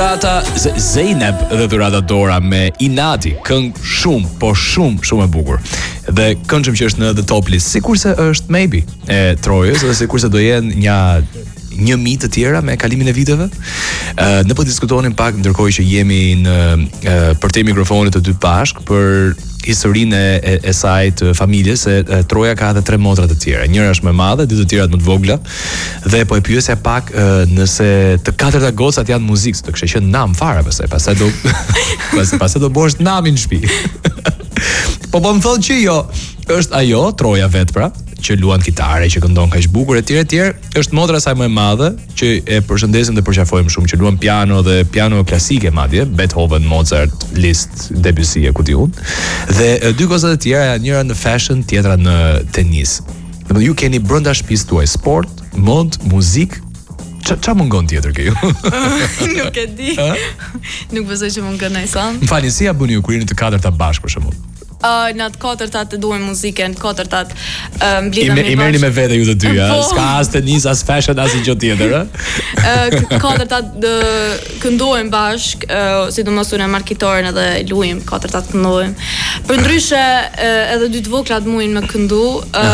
dhurata Zeynep dhe dhurata Dora me Inati, këngë shumë e bukur. Dhe këngëm që është në The Top List, sikurse është Maybe e Trojës, dhe sikurse do jenë një mit të tjera me kalimin e viteve. Ne po diskutonin pak ndërkohë që jemi në për te mikrofonit të dy bashk për historinë e saj të familjes, se Troja ka edhe 3 motra të tjera. Njëra është më e madhe, dy të tjerat më të vogla. Dhe po e pyesja pak nëse të katërta gocat janë muzikë, të kishte qenë nam fare pastaj do bosh namin në shtëpi. Po më thonë që jo, është ajo Troja vet pra, që luan kitare, që këndon kaq bukur etj, është motra saj më e madhe, që e përshëndesim dhe përqafojmë shumë, që luan piano dhe piano klasike madje, Beethoven, Mozart, Liszt, Debussy e ku di unë. Dhe dy gozat e tjera, njëra në fashion, tjetra në tenis. Domethënë ju keni brenda shtëpisë tuaj sport, mod, muzikë. Qa mungon tjetër ke ju? Nuk e di. Nuk besoj që mungon ai sa. M'falni, si ja bëni ju kur jeni të katërta bashkë për shembull? Në të katërtat të duhem muzikën, katërtat mblidhemi bashkë. I merrni me vete ju të dy, s'ka as tenis, as fashion, as gjë tjetër, Katërtat këndojmë bashkë, sidomos unë marr kitarën edhe luajm, katërtat këndojmë. Përndryshe edhe dy të voglat muin me këndu.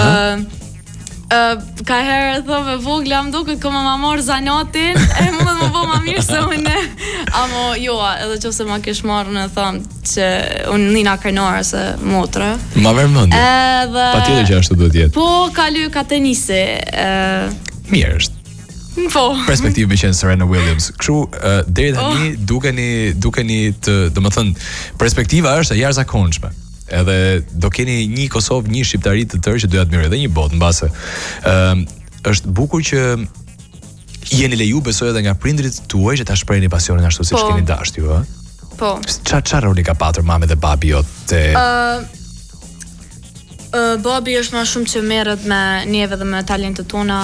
Ka herë thove vogla më duket që ma marr zanatin, e mundet më bëj më mirë se unë. Amo jo, edhe nëse ma kesh marrë në thon që unë nina krenare se motra. Ma merr mendje. Patjetër që ashtu duhet jetë. Po ka tenisi. Mirë është. Po. Perspektivë me qenë Serena Williams. Kështu deri tani dukeni të, domethënë, perspektiva është e jashtëzakonshme. Edhe do keni një Kosovë, një shqiptari të tërë që do ja admiroj, edhe një botë mbase. Është bukur që jeni leju, besoj edhe nga prindrit tuaj që ta shprehni pasionin ashtu siç keni dashur ju, ë? Po. Çfarë roli ka patur mami dhe babi jot te babi është më shumë që merret me neve dhe me talentet tona.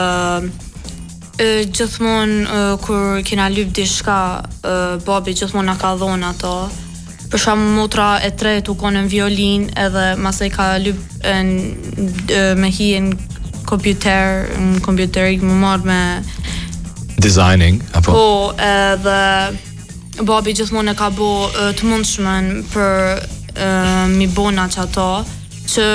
Gjithmonë kur kena lyp diçka, babi gjithmonë na ka dhënë ato. Për shembull motra e tretë u konë në violin, edhe masaj ka lyp me hijen kompjuter, më marrë me designing apo? Po, edhe babi gjithmonë e ka bo të mundshmen për mi bona që ato, që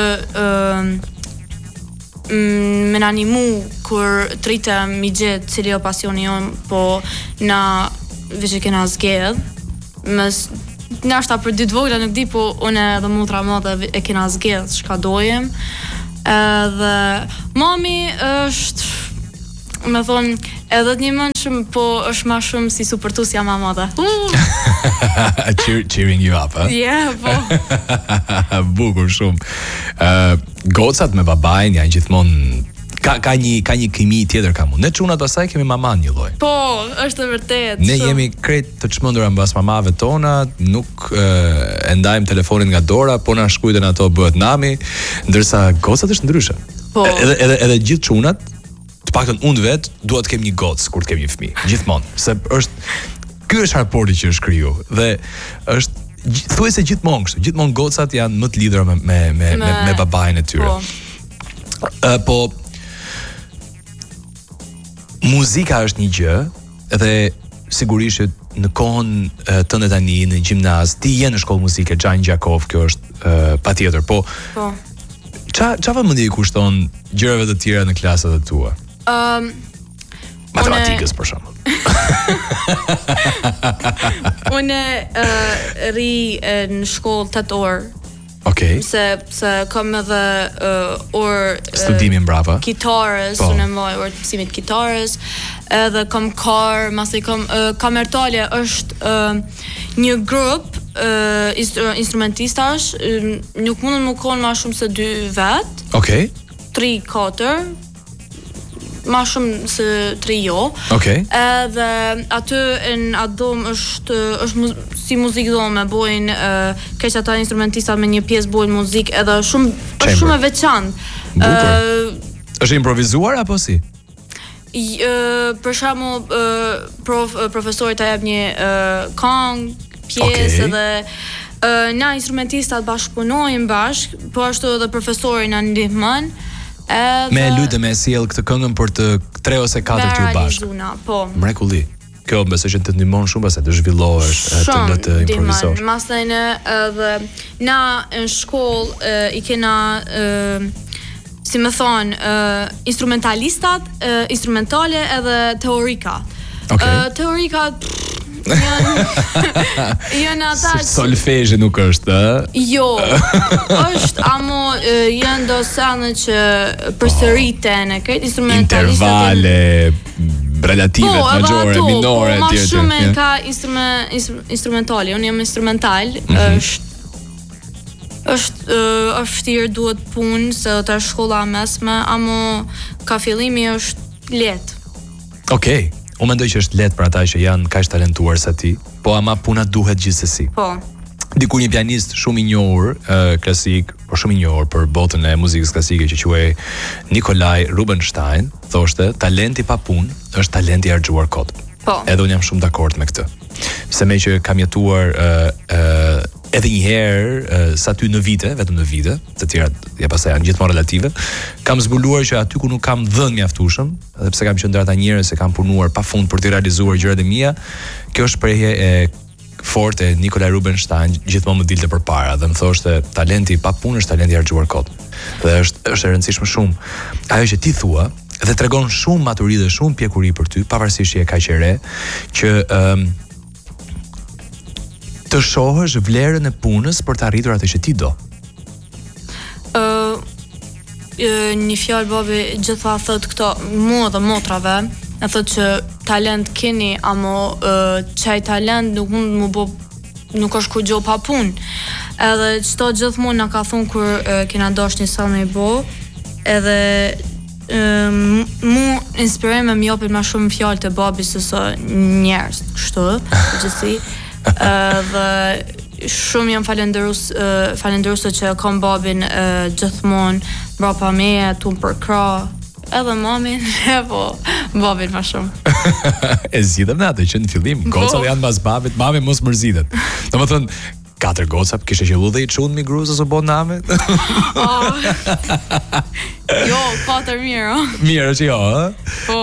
me na animu kur tritem mi gjetë cili o pasioni jon, po na veç e kena zgedh, nashta për dy të vogla nuk di, po unë edhe motra madhe e kena zgjedh çka dojmë. Edhe mami është, me thonë, edhe të një mëndshëm, po është ma shumë si supportusja ma madhe. Cheering you up, ha? Yeah, po. Bukur shumë. Gocat me babajn janë gjithmonë ka një kimi tjetër ka mund. Ne çunat pastaj kemi maman një lloj. Po, është e vërtet. Ne jemi krejt të çmendura mbas mamave tona, nuk e ndajmë telefonin nga dora, po na shkruajnë ato bëhet nami, ndërsa gocat është ndryshe. Po. Edhe gjithë çunat, të paktën unë vet, dua të kem një gocë kur të kem një fëmijë, gjithmonë, se ky është raporti që është kriju dhe është thuajse gjithmonë kështu. Gjithmonë gocat janë më të lidhura me babain e tyre. Po muzika është një gjë dhe sigurisht në kohën tënde tani në gjimnaz, ti je në shkollë muzike Xhan Gjakov, kjo është patjetër, po. Çfarë vëmendje i kushton gjërave të tjera në klasat e tua? Matematikës për shembull. Unë ri në shkollë 8 orë. Okej. Se kam edhe orë studimin brava. Kitarës, unë mbaj orë të mësimit kitarës, edhe kam masaj kam kamertale është një grup instrumentistash, nuk mundën më konë ma shumë se 2 vet. Okej. 3-4. Ma shumë se 3 jo. Okej. Edhe aty në atë dhomë është si muzikë dhomë, bojnë keq ata instrumentistat me një pjesë bojnë muzikë edhe është shumë e veçantë. Është improvizuar apo si? Për shembull profesori ta jep një këngë, pjesë edhe na instrumentistat bashkëpunojmë bashkë, po ashtu edhe profesori na ndihmon. Me lutë me sjell këtë këngën për të 3 ose 4 t'ju bashkë. Po. Mrekulli. kjo besoj që të ndihmon shumë pastaj të zhvillohesh, të lë të improvisosh. Mastaj edhe na në shkollë i kena si më thon, instrumentalistat, instrumentale edhe teorika. Teorika janë ata solfezhi nuk është, ë? Jo, është amo janë do sene që përsëriten e këtë instrumentalistat intervale relativet majore, minore ma shumë ka instrumentali, unë jam instrumental, është vështirë, duhet punë se të shkolla mesme, amo ka fillimi është lehtë. Okej. Unë mendoj që është lehtë për ata që janë kaq talentuar sa ti, po ama puna duhet gjithsesi. Po. Dikur një pianist shumë i njohur, klasik, por shumë i njohur për botën e muzikës klasike që quhej Nikolaj Rubinstein, thoshte, talenti pa punë është talenti i harxuar kohë. Po. Edhe unë jam shumë dakord me këtë. Se me që kam jetuar edhe një herë sa ty në vite, vetëm në vite, të tjerat ja pastaj janë gjithmonë relative, kam zbuluar që aty ku nuk kam dhënë mjaftueshëm, edhe pse kam qenë ndër ata njerëz që kanë punuar pafund për të realizuar gjërat e mia, kjo shprehje e fortë e Nikolaj Rubinstein gjithmonë më dilte përpara dhe më thoshte talenti pa punë është talenti i harxuar kohë. Dhe është e rëndësishme shumë ajo që ti thua dhe tregon shumë maturi dhe shumë pjekuri për ty, pavarësisht që je kaq e re, që të shohësh vlerën e punës për të arritur atë që ti do. Një fjalë babi gjitha thot këto mua dhe motrave, e thot që talent keni, amo çaj talent nuk mund më bo, nuk është kur gjo pa punë. Edhe çto gjithmonë na ka thonë kur kena dashur një sa me bo, edhe mu inspiroj me më japin më shumë fjalë të babis se sa njerëz, kështu, gjithsesi. Dhe shumë jam falenderuese që kam babin gjithmonë mbrapa meje, tu për krah, edhe mamin, po babin më shumë. E zgjidhem në atë që në fillim gocat janë mbas babit, mami mos mërzitet. Domethënë 4 goca kishe qellu dhe i çun mi gruzës u bë name. Jo, 4 mirë. Mirë është jo, ë? Po.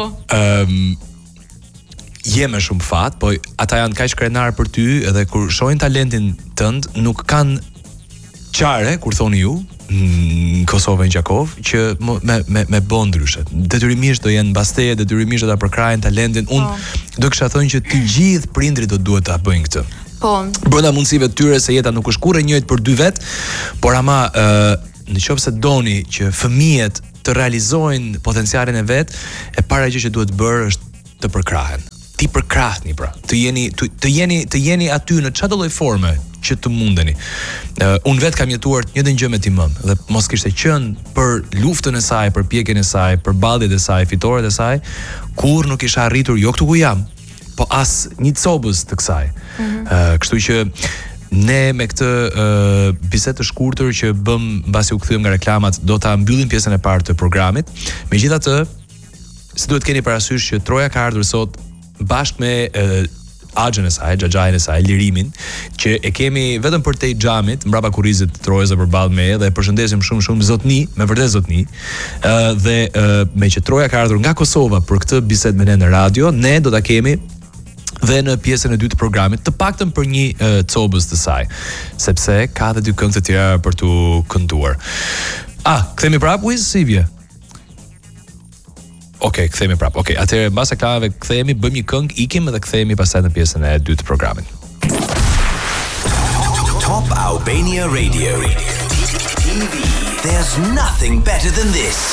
Je me shumë fat, po ata janë kaq krenar për ty edhe kur shohin talentin tënd nuk kanë çare, kur thoni ju në Kosovë në Gjakov, që me bën ndryshe. Detyrimisht do jenë mbas teje, detyrimisht do ta përkrahin talentin. Unë do kisha thënë që të gjithë prindrit do duhet ta bëjnë këtë. Po. Brenda mundësive të tyre se jeta nuk është kurrë e njëjtë për dy vet, por ama nëse doni që fëmijët të realizojnë potencialin e vet, e para gjë që duhet bërë është të përkrahen. Ti përkrahni pra. Të jeni aty në çdo lloj forme që të mundeni. Unë vet kam jetuar një gjë me Timëm dhe mos kishte qenë për luftën e saj, për pjekjen e saj, për balljet e saj, fitoret e saj, kurrë nuk isha arritur jo këtu ku jam, po as një copës të kësaj. Kështu që ne me këtë bisedë të shkurtër që bëm mbasi u kthyem nga reklamat, do ta mbyllim pjesën e parë të programit. Megjithatë, si duhet keni parasysh që Troja ka ardhur sot bashkë me Axhën e saj, xhaxhain e saj, Lirimin, që e kemi vetëm për te xhamit, mbrapa kurrizit të Trojës dhe përballë me, dhe e përshëndesim shumë zotni, me vërtet zotni. Dhe me që Troja ka ardhur nga Kosova për këtë bisedë me ne në radio, ne do ta kemi dhe në pjesën e dytë të programit, të paktën për një copës të saj, sepse ka edhe 2 këngë të tjera për tu kënduar. Kthehemi prapë Wiz Sivje. Okej, kthehemi prapë. Okej, atëherë mbas reklamave kthehemi, bëjmë një këngë, ikim dhe kthehemi pastaj në pjesën e dytë të programit. Top Albania Radio. TV. There's nothing better than this.